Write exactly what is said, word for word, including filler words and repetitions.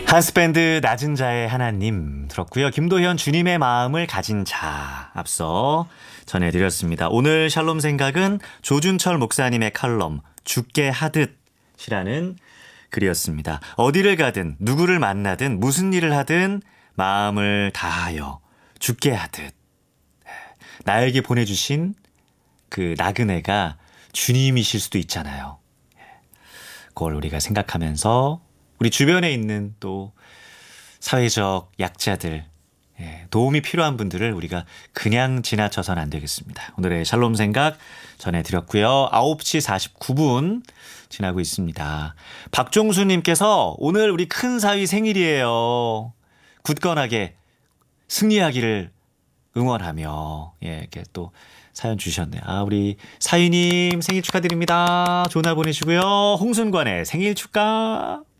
한스밴드 낮은 자의 하나님 들었고요. 김도현 주님의 마음을 가진 자 앞서 전해드렸습니다. 오늘 샬롬 생각은 조준철 목사님의 칼럼 죽게 하듯이라는 글이었습니다. 어디를 가든 누구를 만나든 무슨 일을 하든 마음을 다하여 죽게 하듯 나에게 보내주신 그 나그네가 주님이실 수도 있잖아요. 그걸 우리가 생각하면서 우리 주변에 있는 또 사회적 약자들, 도움이 필요한 분들을 우리가 그냥 지나쳐서는 안 되겠습니다. 오늘의 샬롬 생각 전해드렸고요. 아홉 시 사십구 분 지나고 있습니다. 박종수님께서 오늘 우리 큰 사위 생일이에요. 굳건하게 승리하기를 응원하며 예, 이렇게 또 사연 주셨네요. 아, 우리 사위님 생일 축하드립니다. 좋은 날 보내시고요. 홍순관의 생일 축하.